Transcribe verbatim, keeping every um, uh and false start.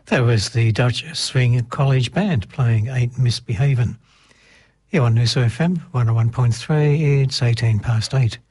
That was the Dutch Swing College Band playing Ain't Misbehavin'. Here on Noosa F M one oh one point three, it's eighteen past eight.